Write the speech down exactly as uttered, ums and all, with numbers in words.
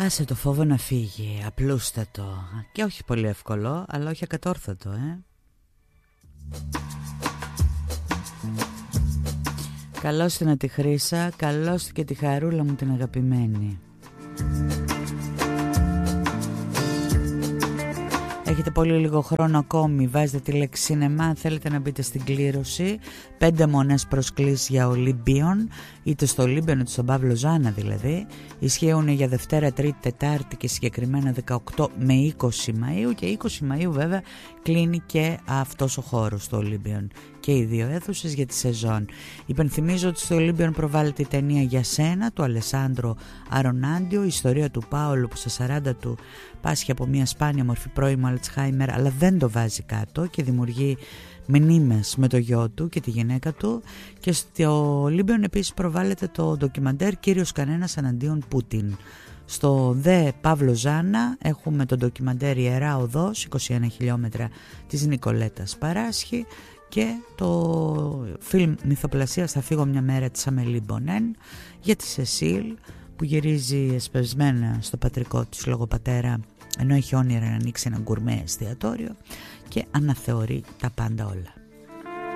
Άσε το φόβο να φύγει, απλούστατο και όχι πολύ εύκολο, αλλά όχι ακατόρθωτο, ε. Καλώς την τη Χρύσα, καλώς και τη Χαρούλα μου την αγαπημένη. Έχετε πολύ λίγο χρόνο ακόμη, βάζετε τη λέξη σινεμά, θέλετε να μπείτε στην κλήρωση. Πέντε μονές προσκλήσεις για Ολύμπιον, είτε στο Ολύμπιον είτε στον Παύλο Ζάνα δηλαδή. Ισχύουν για Δευτέρα, Τρίτη, Τετάρτη και συγκεκριμένα δεκαοκτώ με είκοσι Μαΐου, και είκοσι Μαΐου βέβαια κλείνει και αυτός ο χώρος στο Ολύμπιον και οι δύο αίθουσες για τη σεζόν. Υπενθυμίζω ότι στο Ολύμπιον προβάλλεται η ταινία «Για σένα» του Αλεσάνδρο Αρονάντιο, η ιστορία του Πάολο που στα σαράντα του πάσχει από μια σπάνια μορφή πρώιμου Αλτσχάιμερ, αλλά δεν το βάζει κάτω και δημιουργεί μνήμες με το γιο του και τη γυναίκα του. Και στο Ολύμπιον επίσης προβάλλεται το ντοκιμαντέρ «Κύριος κανένας εναντίον Πούτιν». Στο δε Παύλο Ζάνα έχουμε το ντοκιμαντέρ «Ιερά Οδός», είκοσι ένα χιλιόμετρα της Νικολέτας Παράσχη, και το φιλμ μυθοπλασίας «Θα φύγω μια μέρα» της Αμελή Μπονέν για τη Σεσίλ, που γυρίζει εσπεσμένα στο πατρικό της λογοπατέρα, ενώ έχει όνειρα να ανοίξει ένα γκουρμέ εστιατόριο, και αναθεωρεί τα πάντα όλα.